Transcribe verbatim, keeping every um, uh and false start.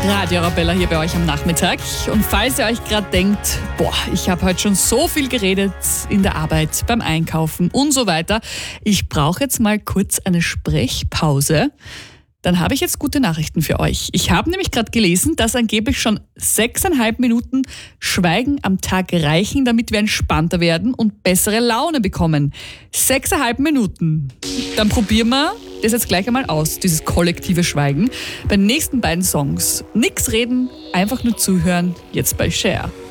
Radio Arabella hier bei euch am Nachmittag. Und falls ihr euch gerade denkt, boah, ich habe heute schon so viel geredet in der Arbeit, beim Einkaufen und so weiter, ich brauche jetzt mal kurz eine Sprechpause, dann habe ich jetzt gute Nachrichten für euch. Ich habe nämlich gerade gelesen, dass angeblich schon sechseinhalb Minuten Schweigen am Tag reichen, damit wir entspannter werden und bessere Laune bekommen. Sechseinhalb Minuten. Dann probieren wir das jetzt gleich einmal aus, dieses kollektive Schweigen. Bei den nächsten beiden Songs nix reden, einfach nur zuhören, jetzt bei Cher.